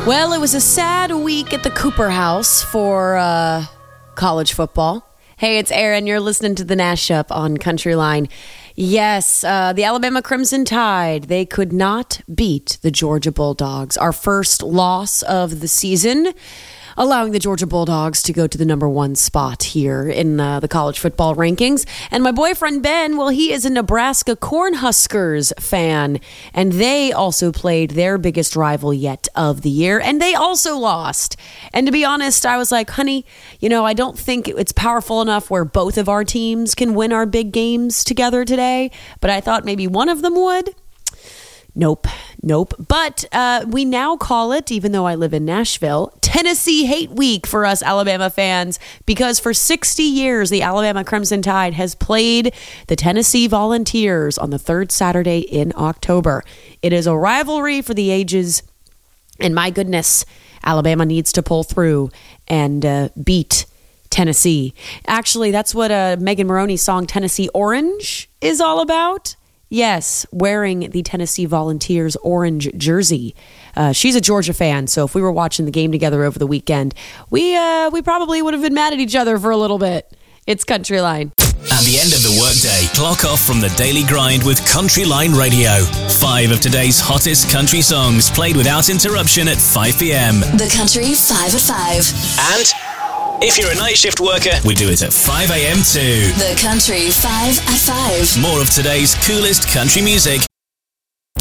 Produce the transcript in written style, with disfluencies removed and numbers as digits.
Well, it was a sad week at the Cooper House for college football. Hey, it's Aaron. You're listening to the Nash Up on Country Line. Yes, the Alabama Crimson Tide, they could not beat the Georgia Bulldogs. Our first loss of the season, allowing the Georgia Bulldogs to go to the number one spot here in the college football rankings. And my boyfriend Ben, well, he is a Nebraska Cornhuskers fan, and they also played their biggest rival yet of the year, and they also lost. And to be honest, I was like, honey, I don't think it's powerful enough where both of our teams can win our big games together today, but I thought maybe one of them would. Nope. But we now call it, even though I live in Nashville, Tennessee Hate Week for us Alabama fans, because for 60 years, the Alabama Crimson Tide has played the Tennessee Volunteers on the third Saturday in October. It is a rivalry for the ages, and my goodness, Alabama needs to pull through and beat Tennessee. Actually, that's what Megan Maroney's song Tennessee Orange is all about. Yes, wearing the Tennessee Volunteers orange jersey. She's a Georgia fan, so if we were watching the game together over the weekend, we probably would have been mad at each other for a little bit. It's Country Line. At the end of the workday, clock off from the daily grind with Country Line Radio. 5 of today's hottest country songs played without interruption at 5 p.m. The Country 5 at 5. And if you're a night shift worker, we do it at 5 a.m. too. The Country 5 at 5. More of today's coolest country music